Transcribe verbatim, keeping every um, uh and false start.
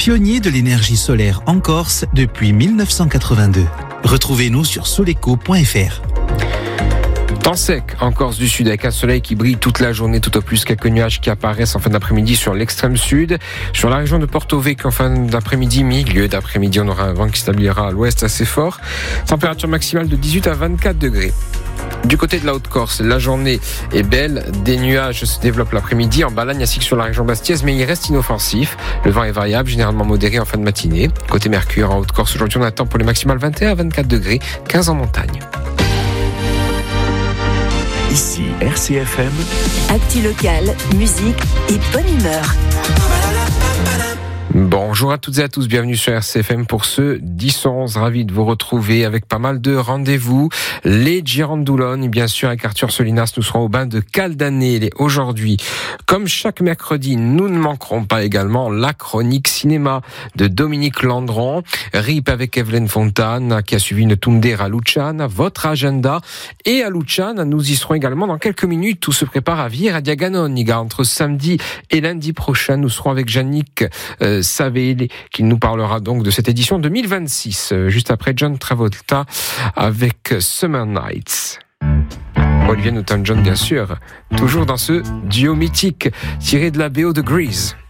pionnier de l'énergie solaire en Corse depuis dix-neuf cent quatre-vingt-deux. Retrouvez-nous sur soleco point f r. Temps sec en Corse du Sud avec un soleil qui brille toute la journée, tout au plus quelques nuages qui apparaissent en fin d'après-midi sur l'extrême sud. Sur la région de Porto Vecchio en fin d'après-midi, milieu d'après-midi, on aura un vent qui s'établira à l'ouest assez fort. Température maximale de dix-huit à vingt-quatre degrés. Du côté de la Haute-Corse, la journée est belle. Des nuages se développent l'après-midi en Balagne ainsi que sur la région bastiaise, mais il reste inoffensif. Le vent est variable, généralement modéré en fin de matinée. Côté Mercure, en Haute-Corse, aujourd'hui on attend pour les maximales vingt et un à vingt-quatre degrés, quinze en montagne. Ici R C F M. Actu locale, musique et bonne humeur. Bonjour à toutes et à tous, bienvenue sur R C F M pour ce dix onze. Ravi de vous retrouver avec pas mal de rendez-vous. Les Girandoulones, bien sûr, avec Arthur Solinas, nous serons au bain de Caldanelli aujourd'hui. Comme chaque mercredi, nous ne manquerons pas également la chronique cinéma de Dominique Landron. R I P avec Evelyne Fontane, qui a suivi une Tunde à Luciana, votre agenda. Et à Luciana, nous y serons également dans quelques minutes. Tout se prépare à Vieira Diaganonica. Entre samedi et lundi prochain, nous serons avec Yannick euh, Savelli, qui nous parlera donc de cette édition deux mille vingt-six, juste après John Travolta avec Summer Nights. Olivia Newton-John, bien sûr, toujours dans ce duo mythique tiré de la B O de Grease.